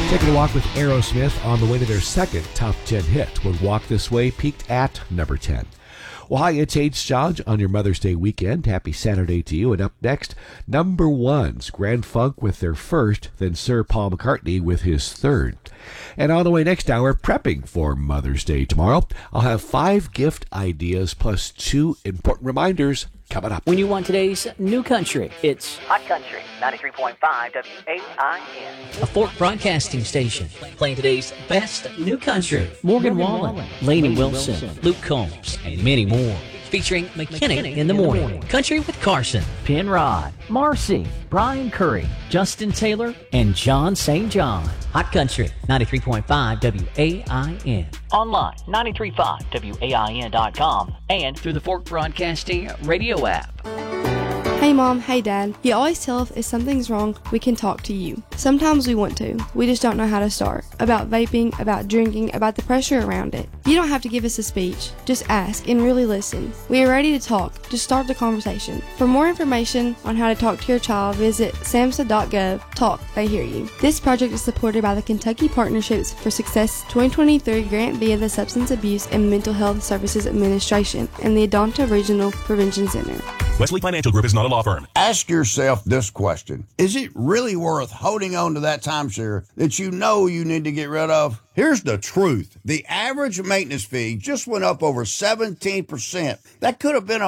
Taking a walk with Aerosmith on the way to their second top 10 hit when Walk This Way peaked at number 10. Well, hi, it's H. Judge on your Mother's Day weekend. Happy Saturday to you. And up next, number one's Grand Funk with their first, then Sir Paul McCartney with his third. And on the way next hour, prepping for Mother's Day tomorrow, I'll have 5 gift ideas plus 2 important reminders coming up. When you want today's new country, it's Hot Country, 93.5 WAIN. a Fork Broadcasting Station, playing today's best new country. Morgan Wallen, Lainey Wilson, Luke Combs, and many more. Featuring McKinney in the morning, Country with Carson, Penrod, Marcy, Brian Curry, Justin Taylor, and John St. John. Hot Country, 93.5 WAIN. Online, 935wain.com, and through the Fork Broadcasting radio app. Hey Mom, hey Dad. You always tell us if something's wrong, we can talk to you. Sometimes we want to. We just don't know how to start. About vaping, about drinking, about the pressure around it. You don't have to give us a speech. Just ask and really listen. We are ready to talk. Just start the conversation. For more information on how to talk to your child, visit samhsa.gov. Talk, they hear you. This project is supported by the Kentucky Partnerships for Success 2023 grant via the Substance Abuse and Mental Health Services Administration and the Adonta Regional Prevention Center. Wesley Financial Group is not a law firm. Ask yourself this question. Is it really worth holding on to that timeshare that you know you need to get rid of? Here's the truth. The average maintenance fee just went up over 17%. That could have been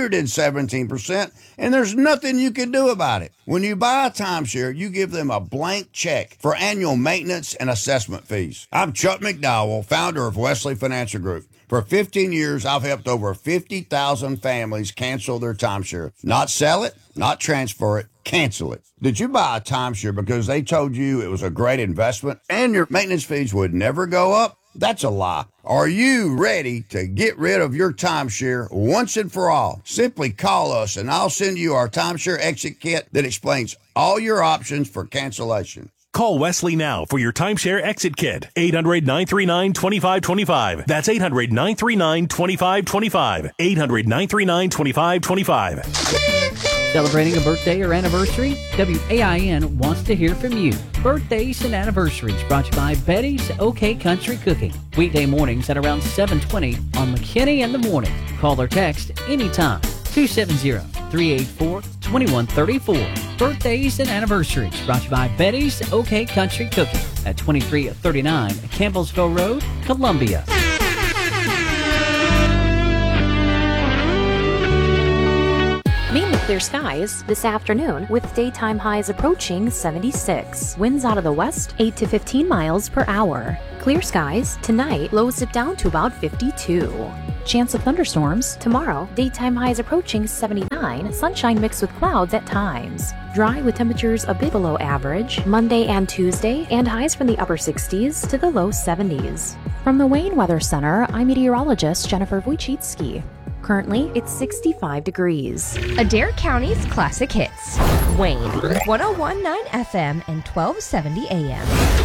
117%, and there's nothing you can do about it. When you buy a timeshare, you give them a blank check for annual maintenance and assessment fees. I'm Chuck McDowell, founder of Wesley Financial Group. For 15 years, I've helped over 50,000 families cancel their timeshare. Not sell it, not transfer it, cancel it. Did you buy a timeshare because they told you it was a great investment and your maintenance fees would never go up? That's a lie. Are you ready to get rid of your timeshare once and for all? Simply call us and I'll send you our timeshare exit kit that explains all your options for cancellation. Call Wesley now for your timeshare exit kit. 800-939-2525. That's 800-939-2525. 800-939-2525. Celebrating a birthday or anniversary? WAIN wants to hear from you. Birthdays and anniversaries brought to you by Betty's OK Country Cooking. Weekday mornings at around 7:20 on McKinney in the Morning. Call or text anytime. 270-384-2134. Birthdays and anniversaries brought to you by Betty's OK Country Cooking at 2339 Campbellsville Road, Columbia. Mainly clear skies this afternoon with daytime highs approaching 76. Winds out of the west 8 to 15 miles per hour. Clear skies tonight, lows dip down to about 52. Chance of thunderstorms tomorrow, daytime highs approaching 79, sunshine mixed with clouds at times. Dry with temperatures a bit below average Monday and Tuesday, and highs from the upper 60s to the low 70s. From the Wayne Weather Center, I'm meteorologist Jennifer Wojcicki. Currently, it's 65 degrees. Adair County's classic hits. Wayne, 101.9 FM and 1270 AM.